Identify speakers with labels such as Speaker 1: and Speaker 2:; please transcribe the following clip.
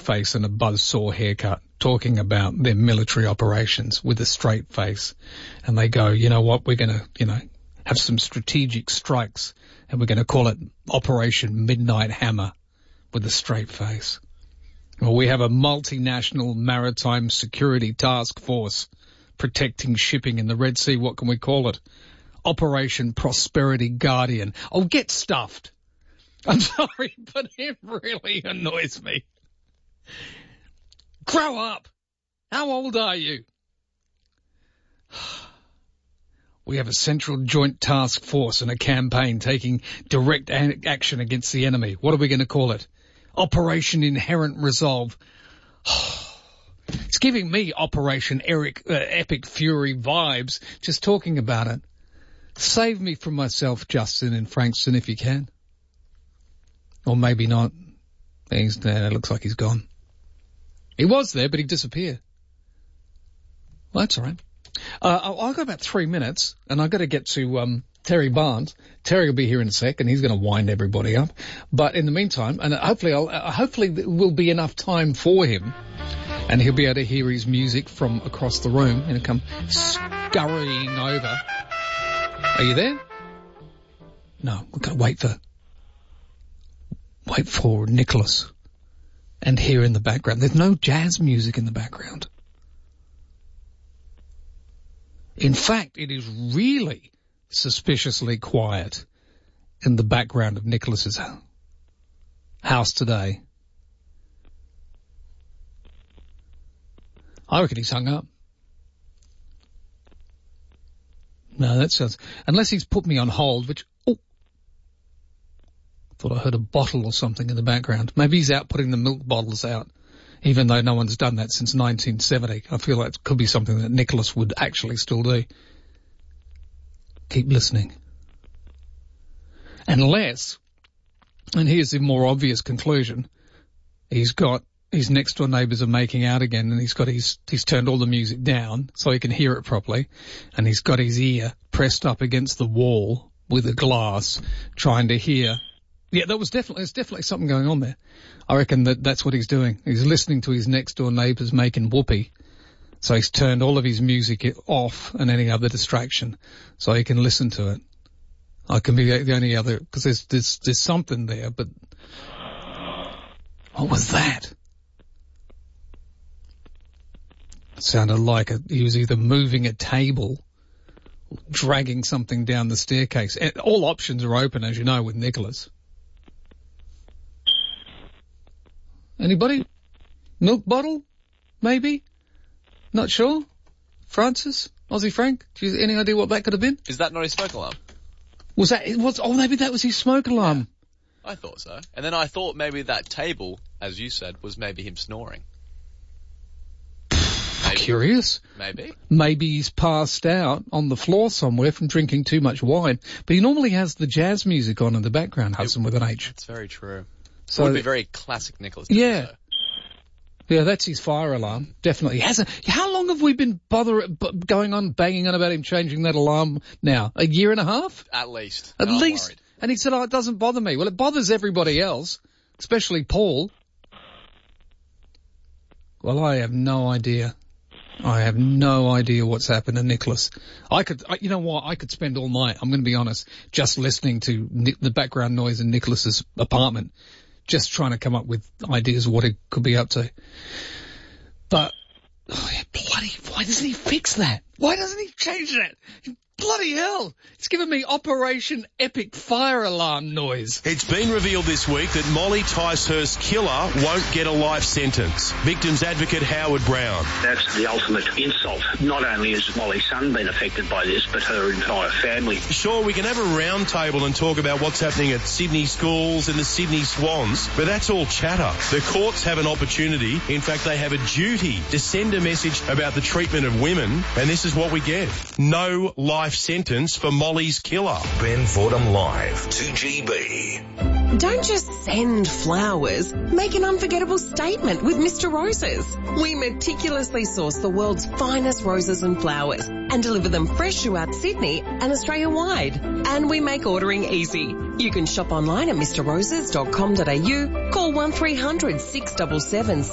Speaker 1: face and a buzzsaw haircut, talking about their military operations with a straight face. And they go, you know what, we're going to, have some strategic strikes, and we're going to call it Operation Midnight Hammer, with a straight face. Well, we have a multinational maritime security task force protecting shipping in the Red Sea. What can we call it? Operation Prosperity Guardian. Oh, get stuffed. I'm sorry, but it really annoys me. Grow up. How old are you? We have a central joint task force and a campaign taking direct action against the enemy. What are we going to call it? Operation Inherent Resolve. It's giving me Operation Epic Fury vibes just talking about it. Save me from myself, Justin in Frankston, if you can. Or maybe not. It looks like he's gone. He was there, but he disappeared. Well, that's all right. I've got about 3 minutes, and I've got to get to Terry Barnes. Terry will be here in a sec, and he's going to wind everybody up. But in the meantime, and hopefully there will be enough time for him, and he'll be able to hear his music from across the room, and he'll come scurrying over. Are you there? No, we've got to wait for Nicholas. And here in the background, there's no jazz music in the background. In fact, it is really suspiciously quiet in the background of Nicholas's house today. I reckon he's hung up. No, that sounds... Unless he's put me on hold, which... Oh! Thought I heard a bottle or something in the background. Maybe he's out putting the milk bottles out, even though no one's done that since 1970. I feel like it could be something that Nicholas would actually still do. Keep listening. Unless, and here's the more obvious conclusion, his next door neighbours are making out again, and he's turned all the music down so he can hear it properly, and he's got his ear pressed up against the wall with a glass, trying to hear. Yeah, there's definitely something going on there. I reckon that's what he's doing. He's listening to his next door neighbours making whoopee. So he's turned all of his music off and any other distraction so he can listen to it. I can be the only other, because there's something there, but what was that? It sounded like he was either moving a table or dragging something down the staircase. All options are open, as you know, with Nicholas. Anybody? Milk bottle? Maybe? Not sure? Francis? Aussie Frank? Any idea what that could have been?
Speaker 2: Is that not his smoke alarm?
Speaker 1: Maybe that was his smoke alarm.
Speaker 2: Yeah, I thought so. And then I thought maybe that table, as you said, was maybe him snoring. Maybe.
Speaker 1: Curious. Maybe he's passed out on the floor somewhere from drinking too much wine. But he normally has the jazz music on in the background, Hudson, with an H.
Speaker 2: That's very true.
Speaker 1: So
Speaker 2: it would be very classic Nicholas.
Speaker 1: Yeah. Yeah, that's his fire alarm. Definitely. How long have we been banging on about him changing that alarm now? A year and a half?
Speaker 2: At least.
Speaker 1: At least. Worried. And he said, it doesn't bother me. Well, it bothers everybody else, especially Paul. Well, I have no idea. I have no idea what's happened to Nicholas. You know what? I could spend all night, I'm going to be honest, just listening to the background noise in Nicholas's apartment. Just trying to come up with ideas of what he could be up to. But, why doesn't he fix that? Why doesn't he change that? Bloody hell! It's given me Operation Epic Fire Alarm noise.
Speaker 3: It's been revealed this week that Molly Ticehurst's killer won't get a life sentence. Victims advocate Howard Brown.
Speaker 4: That's the ultimate insult. Not only has Molly's son been affected by this, but her entire family.
Speaker 3: Sure, we can have a round table and talk about what's happening at Sydney schools and the Sydney Swans, but that's all chatter. The courts have an opportunity, in fact they have a duty, to send a message about the treatment of women, and this is what we get. No life sentence for Molly's killer.
Speaker 5: Ben Fordham Live, 2GB.
Speaker 6: Don't just send flowers. Make an unforgettable statement with Mr. Roses. We meticulously source the world's finest roses and flowers and deliver them fresh throughout Sydney and Australia-wide. And we make ordering easy. You can shop online at mrroses.com.au, call 1300 677